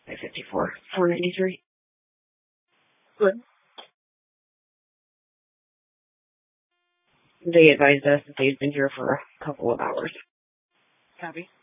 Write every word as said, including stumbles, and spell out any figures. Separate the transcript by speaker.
Speaker 1: five fifty-four. four ninety-three.
Speaker 2: Good.
Speaker 1: They advised us that they'd been here for a couple of hours.
Speaker 2: Copy.